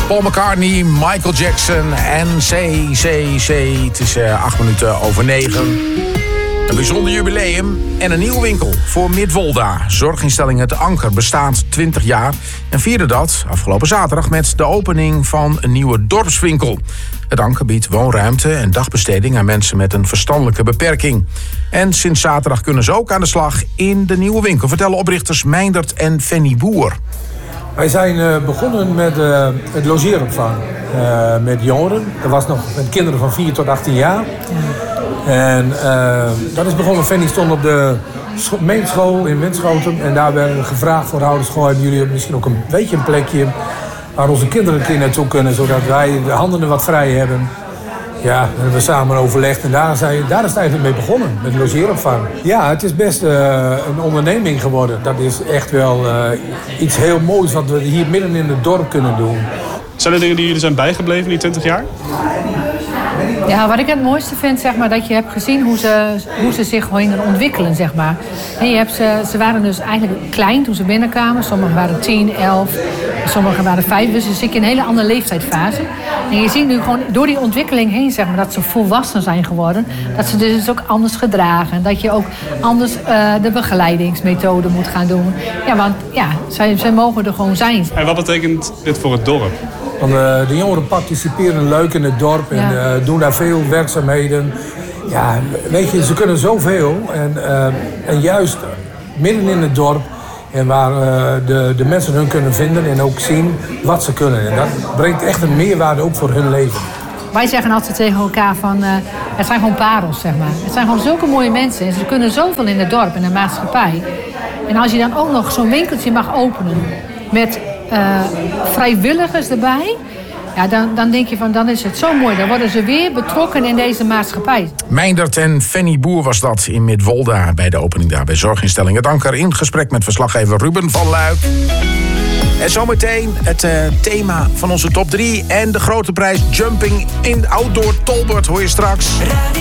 Paul McCartney, Michael Jackson en CCC. Het is 9:08. Een bijzonder jubileum en een nieuwe winkel voor Midwolda. Zorginstelling Het Anker bestaat 20 jaar en vierde dat afgelopen zaterdag met de opening van een nieuwe dorpswinkel. Het Anker biedt woonruimte en dagbesteding aan mensen met een verstandelijke beperking. En sinds zaterdag kunnen ze ook aan de slag in de nieuwe winkel, vertellen oprichters Meindert en Fanny Boer. Wij zijn begonnen met het logeeropvang met jongeren. Dat was nog met kinderen van 4 tot 18 jaar. En dat is begonnen. Fanny stond op de meenschool in Winschoten. En daar werden we gevraagd voor de ouderschool: hebben jullie misschien ook een beetje een plekje waar onze kinderen een keer naartoe kunnen, zodat wij de handen er wat vrij hebben. Ja, dat hebben we samen overlegd en daar is het eigenlijk mee begonnen, met logeeropvang. Ja, het is best een onderneming geworden. Dat is echt wel iets heel moois wat we hier midden in het dorp kunnen doen. Zijn er dingen die jullie zijn bijgebleven in die 20 jaar? Ja, wat ik het mooiste vind, zeg maar, dat je hebt gezien hoe ze zich gingen ontwikkelen, zeg maar. En ze waren dus eigenlijk klein toen ze binnenkwamen. Sommigen waren 10, 11, sommigen waren 5. Dus dan zit je in een hele andere leeftijdsfase. En je ziet nu gewoon door die ontwikkeling heen, zeg maar, dat ze volwassen zijn geworden. Dat ze dus ook anders gedragen. Dat je ook anders de begeleidingsmethode moet gaan doen. Ja, want ja, zij mogen er gewoon zijn. En wat betekent dit voor het dorp? Want de jongeren participeren leuk in het dorp en doen daar veel werkzaamheden. Ja, weet je, ze kunnen zoveel. En juist midden in het dorp en waar de mensen hun kunnen vinden en ook zien wat ze kunnen. En dat brengt echt een meerwaarde ook voor hun leven. Wij zeggen altijd tegen elkaar van, het zijn gewoon parels, zeg maar. Het zijn gewoon zulke mooie mensen en ze kunnen zoveel in het dorp en de maatschappij. En als je dan ook nog zo'n winkeltje mag openen met vrijwilligers erbij, ja, dan denk je van, dan is het zo mooi. Dan worden ze weer betrokken in deze maatschappij. Meindert en Fanny Boer was dat in Midwolda bij de opening daar bij Zorginstelling Het Anker, in gesprek met verslaggever Ruben van Luik. En zometeen het thema van onze top 3 en de grote prijs Jumping in Outdoor Tolbert hoor je straks.